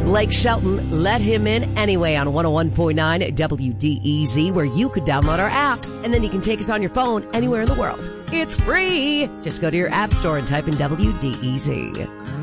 Blake Shelton, Let Him In Anyway on 101.9 WDEZ, where you could download our app, and then you can take us on your phone anywhere in the world. It's free. Just go to your app store and type in WDEZ.